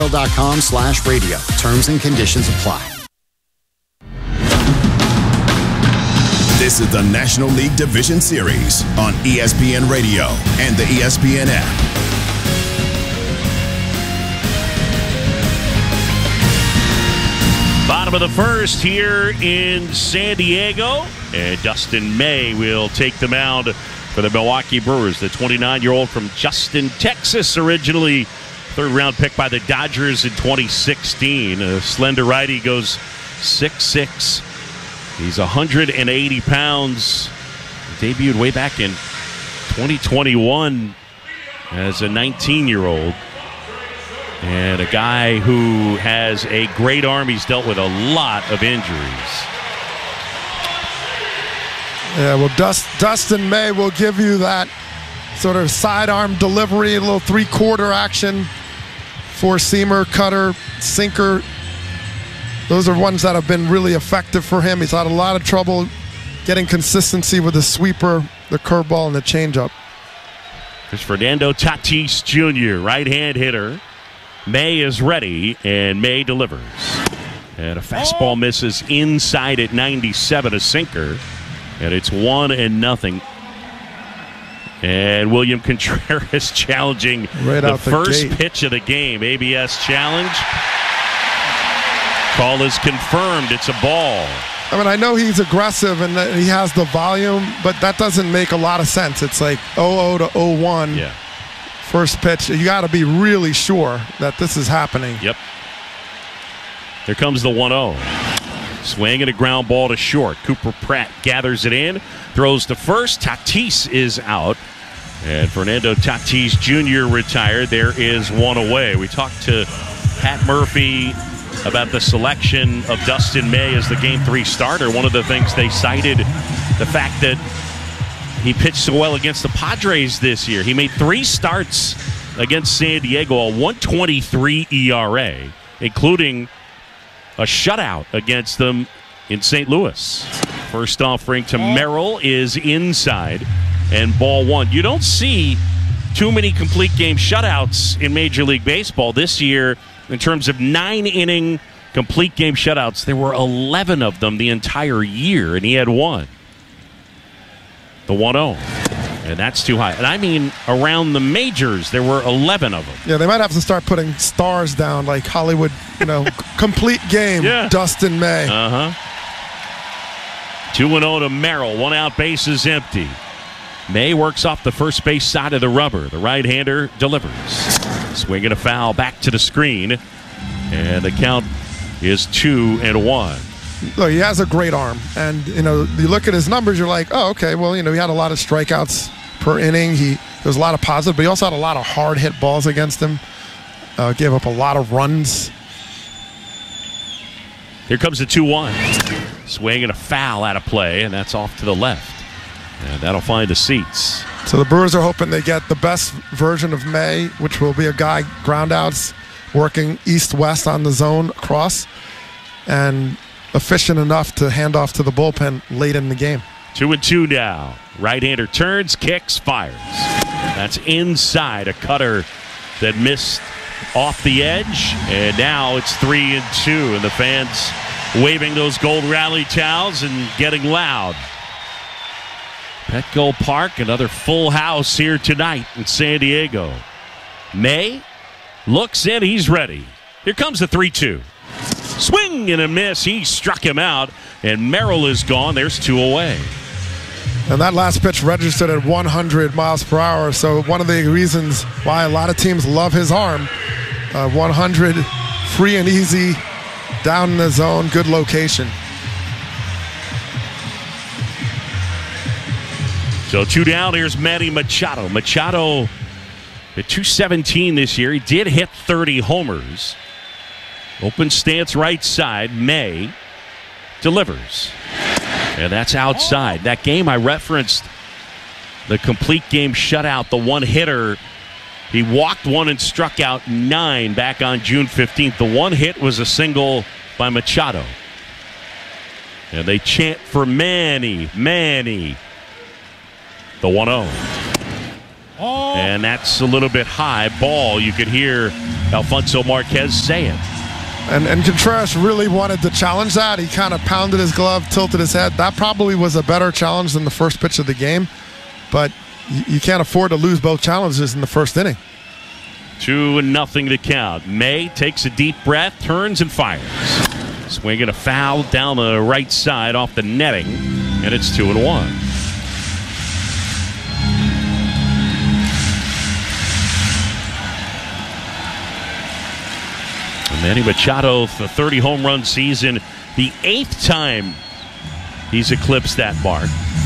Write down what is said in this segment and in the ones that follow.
.com/radio. Terms and conditions apply. This is the National League Division Series on ESPN Radio and the ESPN app. Bottom of the first here in San Diego, and Dustin May will take the mound for the Milwaukee Brewers. The 29-year-old from Justin, Texas, originally third-round pick by the Dodgers in 2016. A slender righty, goes 6'6". He's 180 pounds. Debuted way back in 2021 as a 19-year-old. And a guy who has a great arm. He's dealt with a lot of injuries. Yeah, well, Dustin May will give you that sort of sidearm delivery, a little three-quarter action, four-seamer, cutter, sinker. Those are ones that have been really effective for him. He's had a lot of trouble getting consistency with the sweeper, the curveball, and the changeup. There's Fernando Tatis Jr., right-hand hitter. May is ready, and May delivers. And a fastball misses inside at 97, a sinker. And it's 1-0. And William Contreras challenging the first pitch of the game. ABS challenge. Call is confirmed. It's a ball. I mean, I know he's aggressive and he has the volume, but that doesn't make a lot of sense. It's like 0-0 to 0-1. Yeah. First pitch. You got to be really sure that this is happening. Yep. Here comes the 1-0. Swing and a ground ball to short. Cooper Pratt gathers it in, throws to first. Tatis is out. And Fernando Tatis Jr. retired. There is one away. We talked to Pat Murphy about the selection of Dustin May as the Game 3 starter. One of the things they cited, the fact that he pitched so well against the Padres this year. He made 3 starts against San Diego, a 1.23 ERA, including a shutout against them in St. Louis. First offering to Merrill is inside, and ball 1. You don't see too many complete game shutouts in Major League Baseball this year. In terms of 9-inning complete game shutouts, there were 11 of them the entire year, and he had 1. The 1-0. And that's too high. And I mean, around the majors, there were 11 of them. Yeah, they might have to start putting stars down like Hollywood, complete game, Dustin May. 2-0 to Merrill. 1 out, base is empty. May works off the first base side of the rubber. The right-hander delivers. Swinging a foul back to the screen. And the count is 2-1. Look, he has a great arm. And, you look at his numbers, you're like, oh, okay, well, he had a lot of strikeouts per inning. There's a lot of positive, but he also had a lot of hard-hit balls against him. Gave up a lot of runs. Here comes the 2-1. Swing and a foul out of play, and that's off to the left. And that'll find the seats. So the Brewers are hoping they get the best version of May, which will be a guy groundouts working east-west on the zone across, and efficient enough to hand off to the bullpen late in the game. 2-2 now. Right-hander turns, kicks, fires. That's inside, a cutter that missed off the edge, and now it's 3-2, and the fans waving those gold rally towels and getting loud. Petco Park, another full house here tonight in San Diego. May looks in, he's ready. Here comes the 3-2. Swing and a miss, he struck him out, and Merrill is gone. There's 2 away. And that last pitch registered at 100 miles per hour, so one of the reasons why a lot of teams love his arm. 100, free and easy, down in the zone, good location. So 2 down, here's Manny Machado. Machado at 217 this year. He did hit 30 homers. Open stance right side. May delivers. And that's outside. That game I referenced, the complete game shutout, the one hitter. He walked 1 and struck out 9 back on June 15th. The one hit was a single by Machado. And they chant for Manny, Manny. The 1-0. And that's a little bit high. Ball, you could hear Alfonso Marquez saying. And Contreras really wanted to challenge that. He kind of pounded his glove, tilted his head. That probably was a better challenge than the first pitch of the game. But you can't afford to lose both challenges in the first inning. 2-0 the count. May takes a deep breath, turns and fires. Swinging a foul down the right side off the netting, and it's 2-1. Manny Machado, the 30 home run season, the 8th time he's eclipsed that mark.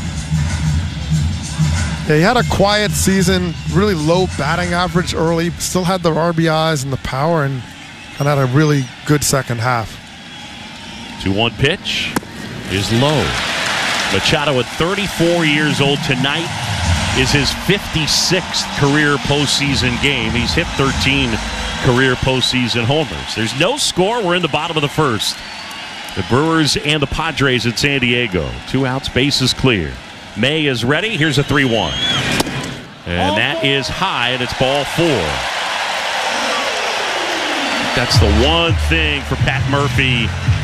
Yeah, he had a quiet season, really low batting average early, still had the RBIs and the power, and had a really good second half. 2-1 pitch is low. Machado at 34 years old tonight is his 56th career postseason game. He's hit 13 career postseason homers. There's no score. We're in the bottom of the first. The Brewers and the Padres at San Diego. 2 outs, bases clear. May is ready. Here's a 3-1. And that is high, and it's ball 4. That's the one thing for Pat Murphy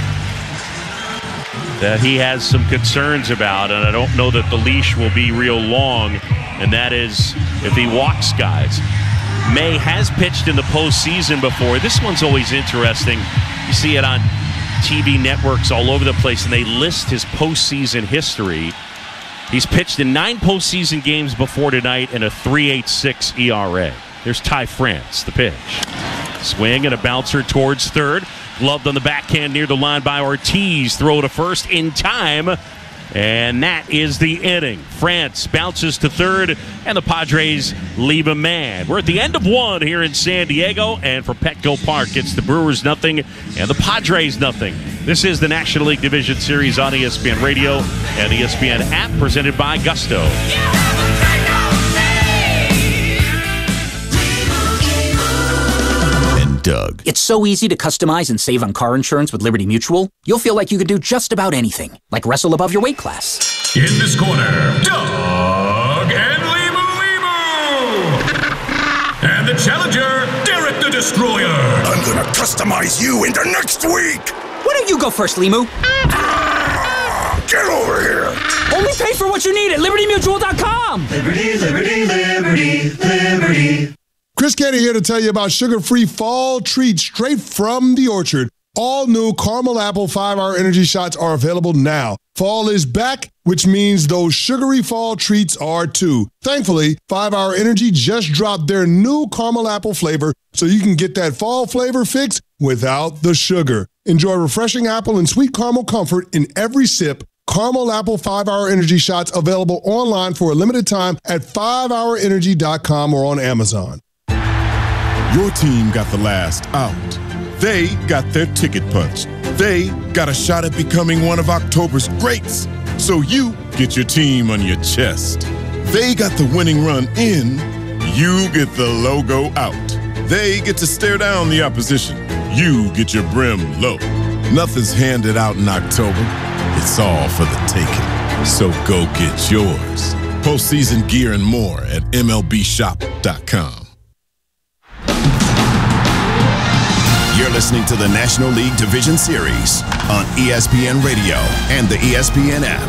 that he has some concerns about, and I don't know that the leash will be real long, and that is if he walks guys. May has pitched in the postseason before. This one's always interesting. You see it on TV networks all over the place, and they list his postseason history. He's pitched in 9 postseason games before tonight and a 3.86 ERA. There's Ty France, the pitch. Swing and a bouncer towards third. Gloved on the backhand near the line by Ortiz. Throw to first in time. And that is the inning. France bounces to third, and the Padres leave a man. We're at the end of 1 here in San Diego, and for Petco Park, it's the Brewers nothing and the Padres nothing. This is the National League Division Series on ESPN Radio and the ESPN app, presented by Gusto. Doug. It's so easy to customize and save on car insurance with Liberty Mutual. You'll feel like you could do just about anything, like wrestle above your weight class. In this corner, Doug and Limu. And the challenger, Derek the Destroyer. I'm gonna customize you into next week. Why don't you go first, Limu? Get over here. Only pay for what you need at LibertyMutual.com. Liberty, liberty, liberty, liberty. Chris Canty here to tell you about sugar-free fall treats straight from the orchard. All new caramel apple 5-hour energy shots are available now. Fall is back, which means those sugary fall treats are too. Thankfully, 5-hour energy just dropped their new caramel apple flavor, so you can get that fall flavor fix without the sugar. Enjoy refreshing apple and sweet caramel comfort in every sip. Caramel Apple 5-hour energy shots available online for a limited time at 5hourenergy.com or on Amazon. Your team got the last out. They got their ticket punched. They got a shot at becoming one of October's greats. So you get your team on your chest. They got the winning run in. You get the logo out. They get to stare down the opposition. You get your brim low. Nothing's handed out in October. It's all for the taking. So go get yours. Postseason gear and more at MLBshop.com. You're listening to the National League Division Series on ESPN Radio and the ESPN app.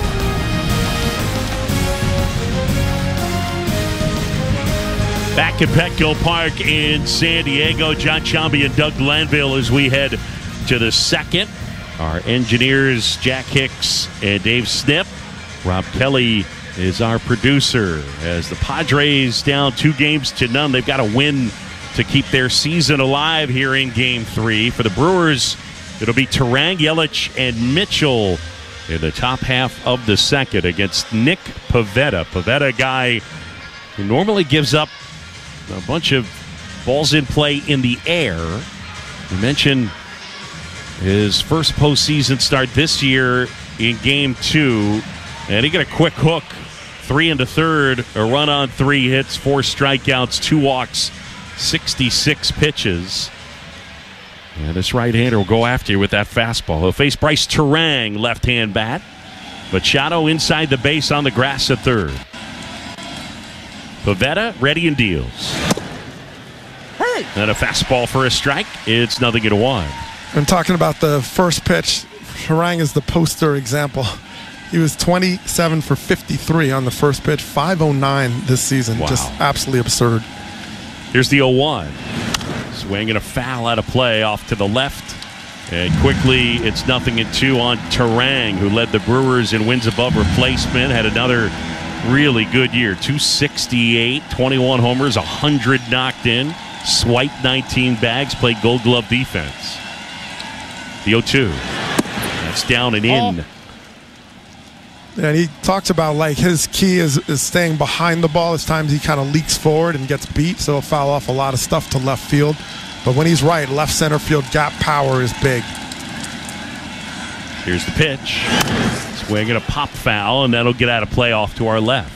Back at Petco Park in San Diego, John Chambi and Doug Glanville as we head to the second. Our engineers, Jack Hicks and Dave Snip. Rob Kelly is our producer. As the Padres down 2-0. They've got to win to keep their season alive here in Game 3. For the Brewers, it'll be Turang, Yelich, and Mitchell in the top half of the second against Nick Pivetta. Pivetta, a guy who normally gives up a bunch of balls in play in the air. We mentioned his first postseason start this year in Game 2, and he got a quick hook. 3 into third, a run on 3 hits, 4 strikeouts, 2 walks, 66 pitches. And this right-hander will go after you with that fastball. He'll face Bryce Turang, left-hand bat. Machado inside the base on the grass at third. Pivetta ready and deals. And a fastball for a strike. It's 0-1. And talking about the first pitch, Turang is the poster example. He was 27 for 53 on the first pitch, 509 this season. Wow. Just absolutely absurd. Here's the 0-1. Swinging a foul out of play off to the left. And quickly, it's 0-2 on Turang, who led the Brewers in wins above replacement. Had another really good year. 268, 21 homers, 100 knocked in. Swiped 19 bags, played Gold Glove defense. The 0-2. That's down and in. And he talks about like his key is staying behind the ball. There's times he kind of leaks forward and gets beat, so he'll foul off a lot of stuff to left field. But when he's right, left center field gap power is big. Here's the pitch. Swinging a pop foul, and that'll get out of play off to our left.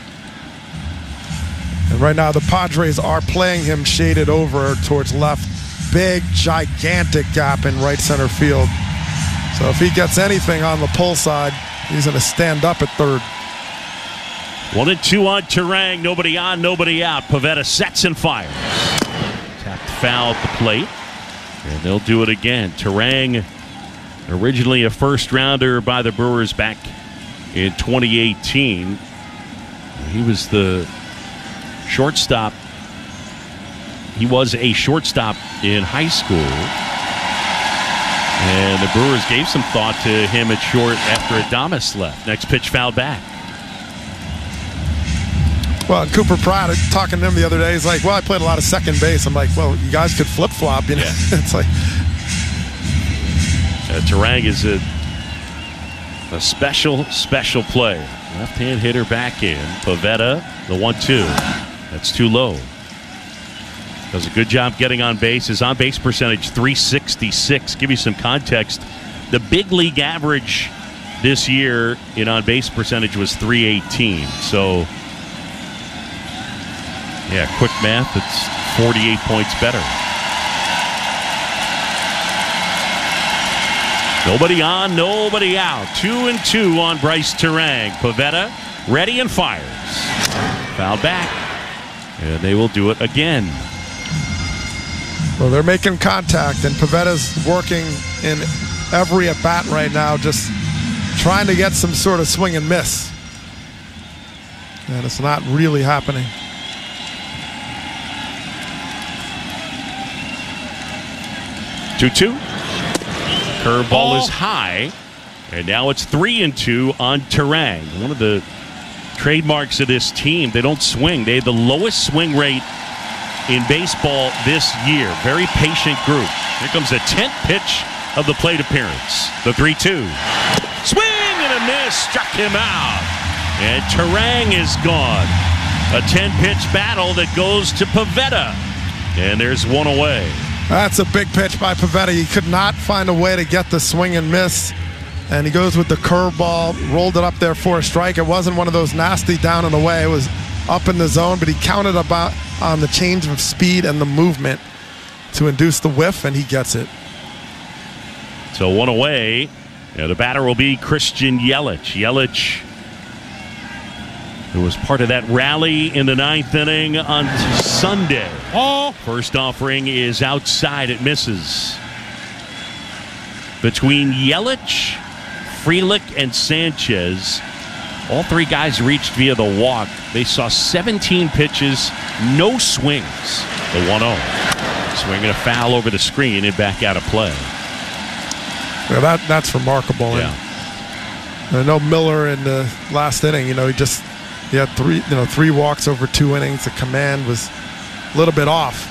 And right now the Padres are playing him shaded over towards left. Big, gigantic gap in right center field. So if he gets anything on the pull side, he's going to stand up at third. 1-2 on Turang. Nobody on, nobody out. Pivetta sets and fires. Tapped foul at the plate. And they'll do it again. Turang, originally a first-rounder by the Brewers back in 2018. He was the shortstop. He was a shortstop in high school. And the Brewers gave some thought to him at short after Adames left. Next pitch fouled back. Well, Cooper Pratt, talking to him the other day, he's like, well, I played a lot of second base. I'm like, well, you guys could flip-flop, you know? Yeah. It's like... Turang is a special play. Left-hand hitter back in. Pivetta, the 1-2. That's too low. Does a good job getting on base. His on-base percentage, .366. Give you some context. The big league average this year in on-base percentage was .318. So, yeah, quick math, it's 48 points better. Nobody on, nobody out. 2-2 on Bryce Turang. Pivetta ready and fires. Fouled back. And they will do it again. Well, they're making contact, and Pavetta's working in every at-bat right now, just trying to get some sort of swing and miss. And it's not really happening. Two. Curveball is high, and now it's 3-2 on Turang. One of the trademarks of this team, they don't swing. They have the lowest swing rate in baseball this year. Very patient group. Here comes the 10th pitch of the plate appearance. The 3-2. Swing and a miss. Struck him out. And Turang is gone. A 10-pitch battle that goes to Pivetta. And there's one away. That's a big pitch by Pivetta. He could not find a way to get the swing and miss. And he goes with the curveball, rolled it up there for a strike. It wasn't one of those nasty down and away. It was up in the zone, but he counted about on the change of speed and the movement to induce the whiff, and he gets it. So one away. The batter will be Christian Yelich. Yelich, who was part of that rally in the 9th inning on Sunday. First offering is outside. It misses. Between Yelich, Frelick, and Sanchez, all three guys reached via the walk. They saw 17 pitches, no swings. The 1-0. Swinging a foul over the screen and back out of play. Yeah, that's remarkable. Yeah. And I know Miller in the last inning, he had three walks over 2 innings. The command was a little bit off.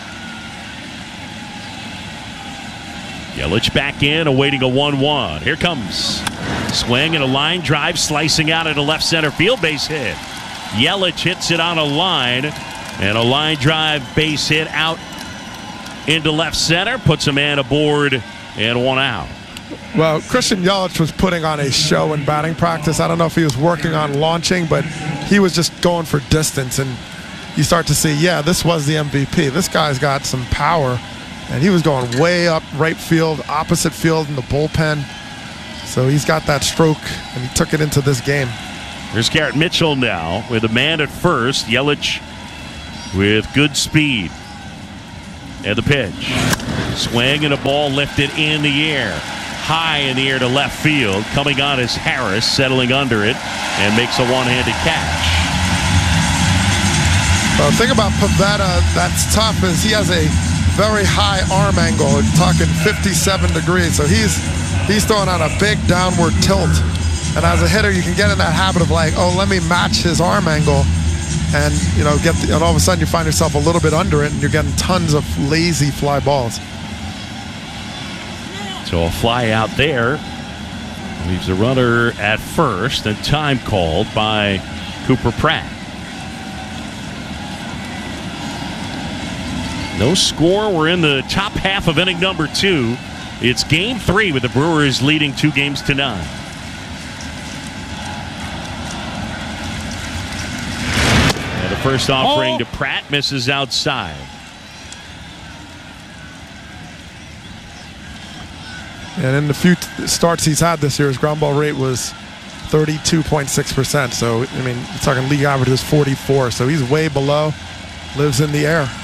Yelich back in, awaiting a 1-1. Here comes. Swing and a line drive, slicing out at a left center field base hit. Yelich hits it on a line, and a line drive base hit out into left center, puts a man aboard, and 1 out. Well, Christian Yelich was putting on a show in batting practice. I don't know if he was working on launching, but he was just going for distance, and you start to see, yeah, this was the MVP. This guy's got some power, and he was going way up right field, opposite field in the bullpen. So he's got that stroke, and he took it into this game. There's Garrett Mitchell now with a man at first. Yelich with good speed. And the pitch. Swing and a ball lifted in the air. High in the air to left field. Coming on is Harris, settling under it, and makes a one-handed catch. The thing about Pivetta that's tough is he has a very high arm angle. We're talking 57 degrees. So he's throwing on a big downward tilt. And as a hitter, you can get in that habit of like, oh, let me match his arm angle. And, and all of a sudden you find yourself a little bit under it, and you're getting tons of lazy fly balls. So a fly out there leaves a runner at first, and time called by Cooper Pratt. No score. We're in the top half of inning number 2. It's game 3 with the Brewers leading 2-0. And the first offering to Pratt misses outside. And in the few starts he's had this year, his ground ball rate was 32.6%. So, I mean, you're talking league average is 44. So he's way below, lives in the air.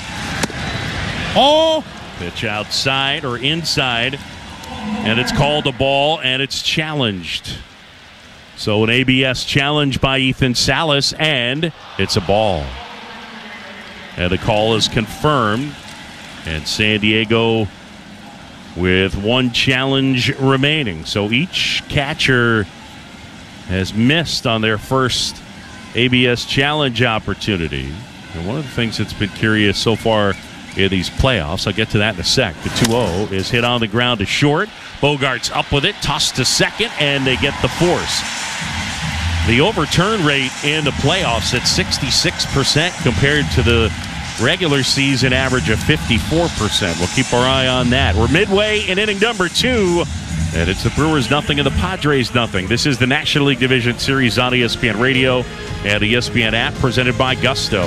Pitch outside or inside, and it's called a ball, and it's challenged. So an ABS challenge by Ethan Salas, and it's a ball. And the call is confirmed, and San Diego with one challenge remaining. So each catcher has missed on their first ABS challenge opportunity. And one of the things that's been curious so far in these playoffs, I'll get to that in a sec. The 2-0 is hit on the ground to short. Bogart's up with it, tossed to second, and they get the force. The overturn rate in the playoffs at 66% compared to the regular season average of 54%. We'll keep our eye on that. We're midway in inning number 2, and it's the Brewers nothing and the Padres nothing. This is the National League Division Series on ESPN Radio and the ESPN app, presented by Gusto.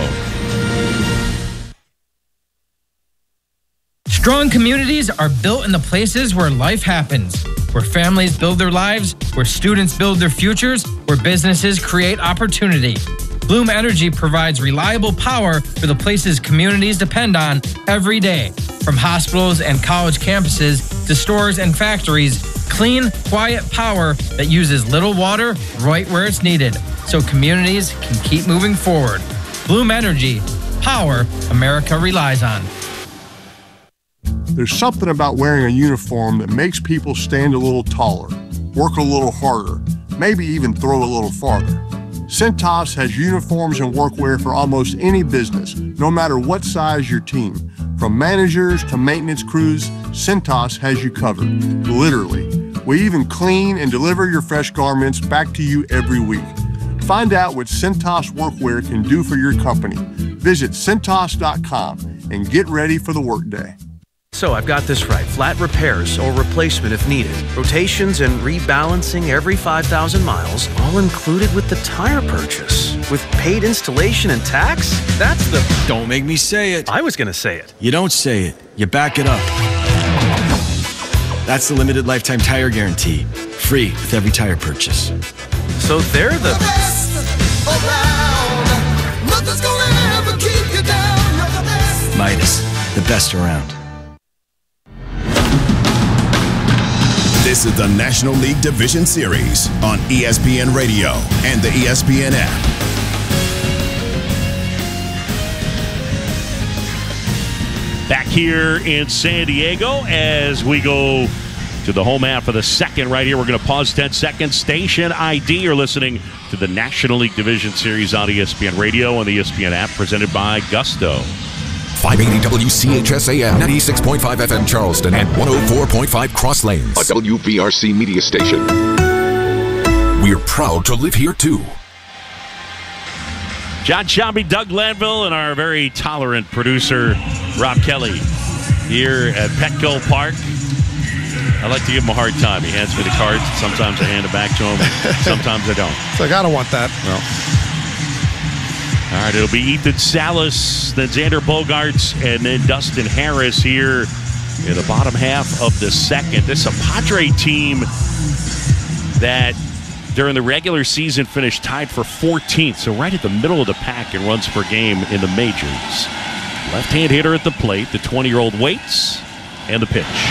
Strong communities are built in the places where life happens, where families build their lives, where students build their futures, where businesses create opportunity. Bloom Energy provides reliable power for the places communities depend on every day. From hospitals and college campuses to stores and factories, clean, quiet power that uses little water right where it's needed, so communities can keep moving forward. Bloom Energy, power America relies on. There's something about wearing a uniform that makes people stand a little taller, work a little harder, maybe even throw a little farther. Cintas has uniforms and workwear for almost any business, no matter what size your team. From managers to maintenance crews, Cintas has you covered, literally. We even clean and deliver your fresh garments back to you every week. Find out what Cintas workwear can do for your company. Visit Cintas.com and get ready for the workday. So I've got this right. Flat repairs or replacement if needed. Rotations and rebalancing every 5,000 miles, all included with the tire purchase. With paid installation and tax? That's the... Don't make me say it. I was going to say it. You don't say it. You back it up. That's the limited lifetime tire guarantee. Free with every tire purchase. So they're the best around. Nothing's gonna ever keep you down. You're the best. Midas, the best around. This is the National League Division Series on ESPN Radio and the ESPN app. Back here in San Diego as we go to the home half of the second right here. We're going to pause 10 seconds. Station ID. You're listening to the National League Division Series on ESPN Radio and the ESPN app, presented by Gusto. 580 WCHS AM, 96.5 FM Charleston, and 104.5 Cross Lanes. A WVRC media station. We're proud to live here, too. John Shambi, Doug Glanville, and our very tolerant producer, Rob Kelly, here at Petco Park. I like to give him a hard time. He hands me the cards. Sometimes I hand it back to him. Sometimes I don't. It's like, I don't want that. Well. All right, it'll be Ethan Salas, then Xander Bogaerts, and then Dustin Harris here in the bottom half of the second. This is a Padre team that during the regular season finished tied for 14th, so right at the middle of the pack in runs per game in the majors. Left-hand hitter at the plate. The 20-year-old waits, and the pitch.